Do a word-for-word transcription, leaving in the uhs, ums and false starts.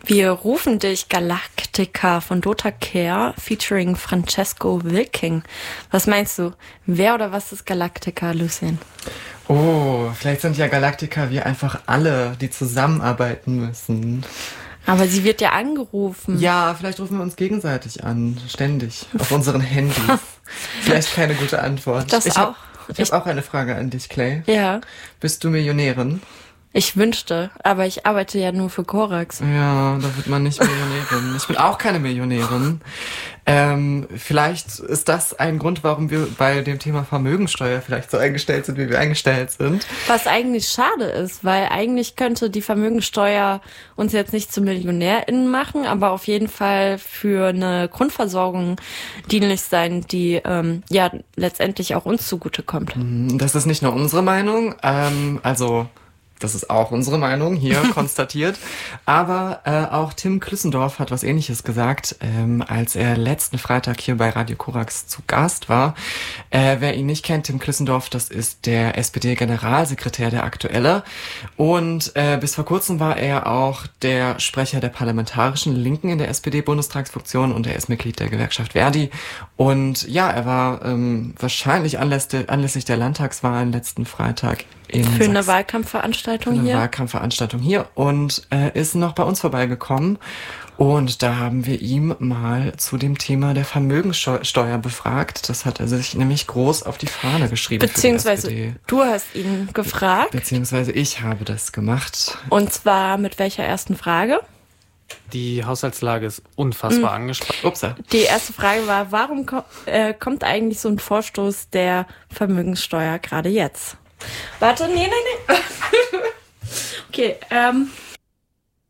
Wir rufen dich Galactica von Dota Care featuring Francesco Wilking. Was meinst du? Wer oder was ist Galactica, Lucien? Oh, vielleicht sind ja Galactica wir einfach alle, die zusammenarbeiten müssen. Aber sie wird ja angerufen. Ja, vielleicht rufen wir uns gegenseitig an, ständig, auf unseren Handys. Vielleicht keine gute Antwort. Das ich auch. Hab, ich habe auch eine Frage an dich, Clay. Ja. Bist du Millionärin? Ich wünschte, aber ich arbeite ja nur für Korax. Ja, da wird man nicht Millionärin. Ich bin auch keine Millionärin. Ähm, vielleicht ist das ein Grund, warum wir bei dem Thema Vermögensteuer vielleicht so eingestellt sind, wie wir eingestellt sind. Was eigentlich schade ist, weil eigentlich könnte die Vermögensteuer uns jetzt nicht zu MillionärInnen machen, aber auf jeden Fall für eine Grundversorgung dienlich sein, die ähm, ja letztendlich auch uns zugutekommt. Das ist nicht nur unsere Meinung, ähm, also... Das ist auch unsere Meinung hier konstatiert. Aber äh, auch Tim Klüssendorf hat was Ähnliches gesagt, ähm, als er letzten Freitag hier bei Radio Korax zu Gast war. Äh, wer ihn nicht kennt, Tim Klüssendorf, das ist der S P D-Generalsekretär, der aktuelle. Und äh, bis vor kurzem war er auch der Sprecher der parlamentarischen Linken in der S P D-Bundestagsfraktion und er ist Mitglied der Gewerkschaft Verdi. Und ja, er war ähm, wahrscheinlich anlässlich, anlässlich der Landtagswahlen letzten Freitag in Für eine Sachsen. Wahlkampfveranstaltung Für eine hier. Wahlkampfveranstaltung hier und äh, ist noch bei uns vorbeigekommen. Und da haben wir ihm mal zu dem Thema der Vermögenssteuer befragt. Das hat er sich nämlich groß auf die Fahne geschrieben. Beziehungsweise für die S P D. du hast ihn gefragt. Beziehungsweise ich habe das gemacht. Und zwar mit welcher ersten Frage? Die Haushaltslage ist unfassbar mhm. angespannt. Upsa. Die erste Frage war, warum ko- äh, kommt eigentlich so ein Vorstoß der Vermögenssteuer gerade jetzt? Warte, nee, nee, nee. Okay, ähm...